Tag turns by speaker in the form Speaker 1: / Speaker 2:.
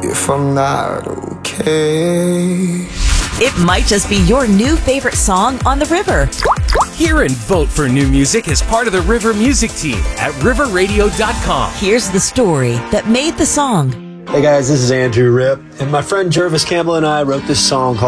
Speaker 1: if I'm not okay.
Speaker 2: It might just be your new favorite song on the river.
Speaker 3: Hear and vote for new music as part of the River Music Team at riverradio.com.
Speaker 2: Here's the story that made the song.
Speaker 4: Hey guys, this is Andrew Ripp, and my friend Jervis Campbell and I wrote this song called